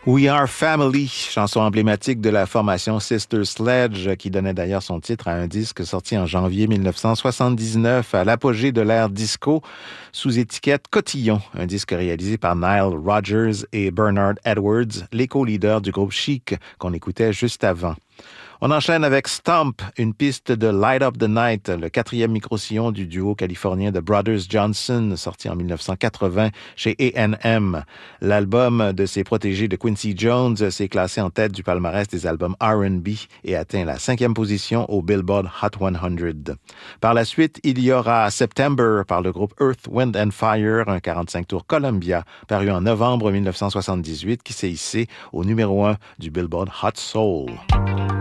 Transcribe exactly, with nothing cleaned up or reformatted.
We Are Family, chanson emblématique de la formation Sister Sledge, qui donnait d'ailleurs son titre à un disque sorti en janvier dix-neuf cent soixante-dix-neuf à l'apogée de l'ère disco sous étiquette Cotillon, un disque réalisé par Nile Rodgers et Bernard Edwards, les co-leaders du groupe Chic qu'on écoutait juste avant. On enchaîne avec Stomp, une piste de Light Up the Night, le quatrième micro-sillon du duo californien The Brothers Johnson, sorti en dix-neuf cent quatre-vingts chez A and M. L'album de ses protégés de Quincy Jones s'est classé en tête du palmarès des albums R and B et atteint la cinquième position au Billboard Hot cent. Par la suite, il y aura September par le groupe Earth, Wind and Fire, un quarante-cinq tours Columbia, paru en novembre dix-neuf cent soixante-dix-huit, qui s'est hissé au numéro un du Billboard Hot Soul.